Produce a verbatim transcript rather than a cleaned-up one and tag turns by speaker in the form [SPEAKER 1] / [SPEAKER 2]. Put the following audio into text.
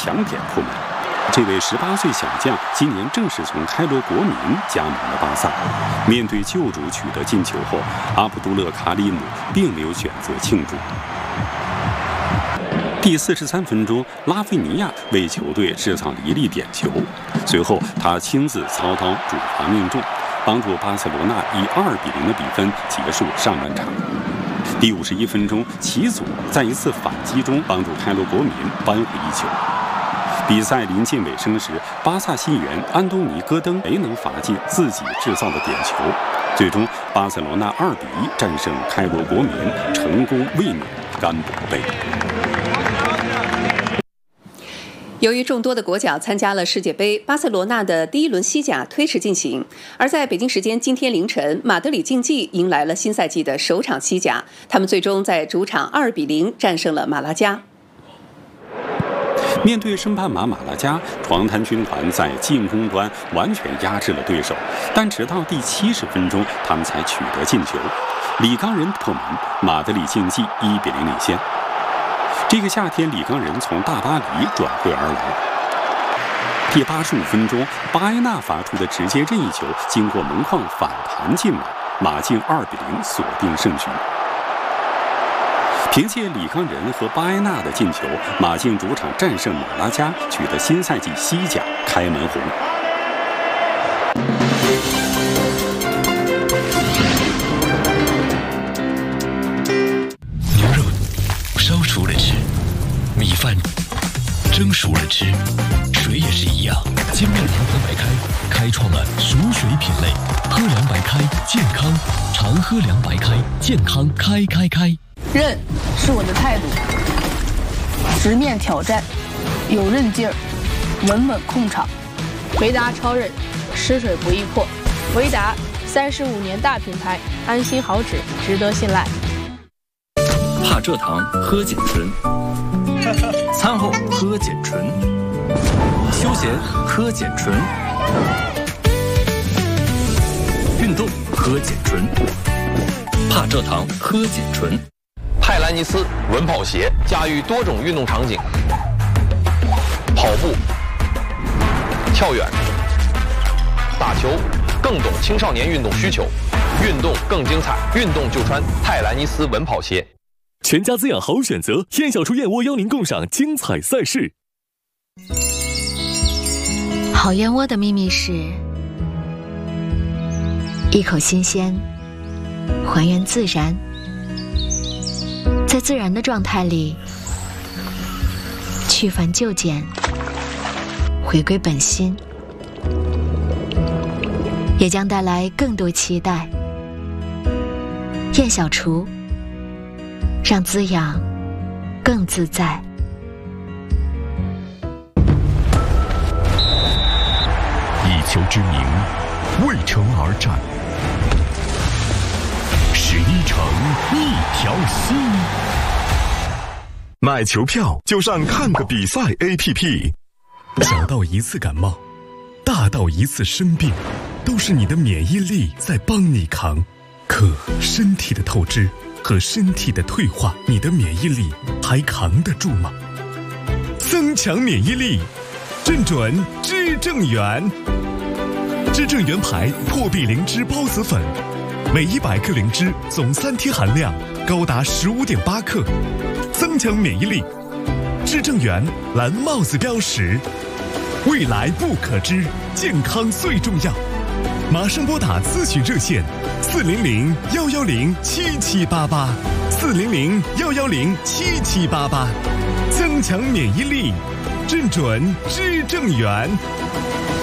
[SPEAKER 1] 强点破门。这位十八岁小将今年正式从开罗国民加盟了巴萨。面对旧主取得进球后，阿卜杜勒卡里姆并没有选择庆祝。第四十三分钟，拉菲尼亚为球队制造了一粒点球，随后他亲自操刀主罚命中，帮助巴塞罗那以二比零的比分结束上半场。第五十一分钟，齐祖在一次反击中帮助开罗国民扳回一球。比赛临近尾声时，巴萨新援安东尼·戈登没能罚进自己制造的点球，最终巴塞罗那二比一战胜开罗国民，成功卫冕甘博杯。
[SPEAKER 2] 由于众多的国脚参加了世界杯，巴塞罗那的第一轮西甲推迟进行。而在北京时间今天凌晨，马德里竞技迎来了新赛季的首场西甲，他们最终在主场二比零战胜了马拉加。
[SPEAKER 1] 面对升班马马拉加，床单军团在进攻端完全压制了对手，但直到第七十分钟，他们才取得进球。里冈人破门，马德里竞技一比零领先。这个夏天，里冈人从大巴黎转会而来。第八十五分钟，巴埃纳罚出的直接任意球，经过门框反弹进网，马竞二比零锁定胜局。凭借里冈人和巴埃纳的进球，马竞主场战胜马拉加，取得新赛季西甲开门红。
[SPEAKER 3] 牛肉烧熟了吃，米饭蒸熟了吃，水也是一样。精酿联合白开开创了熟水品类，喝凉白开健康，常喝凉白开健康开开开。
[SPEAKER 4] 韧是我的态度，直面挑战，有韧劲儿，稳稳控场。维达超韧，吃水不易破。维达三十五年大品牌，安心好脂，值得信赖。
[SPEAKER 5] 怕蔗糖喝碱醇，餐后喝碱醇，休闲喝碱醇，运动喝碱醇，怕蔗糖喝碱醇。
[SPEAKER 6] 泰兰尼斯稳跑鞋驾驭多种运动场景，跑步、跳远、打球，更懂青少年运动需求，运动更精彩，运动就穿泰兰尼斯稳跑鞋。
[SPEAKER 7] 全家滋养好选择，燕小厨燕窝邀您共赏精彩赛事。
[SPEAKER 8] 好燕窝的秘密是一口新鲜，还原自然，在自然的状态里去繁就简，回归本心，也将带来更多期待。燕小厨，让滋养更自在。
[SPEAKER 3] 以球之名，为城而战。十一城，一条心。
[SPEAKER 9] 买球票就上看个比赛 A P P。
[SPEAKER 3] 小到一次感冒，大到一次生病，都是你的免疫力在帮你扛。可身体的透支和身体的退化，你的免疫力还扛得住吗？增强免疫力，正准知正元。知正元牌破壁灵芝孢子粉，每一百克灵芝总三天含量高达十五点八克，增强免疫力。知正元蓝帽子标识，未来不可知，健康最重要。马上拨打咨询热线四零零幺幺零七七八八，四零零幺幺零七七八八，增强免疫力，正准知正元。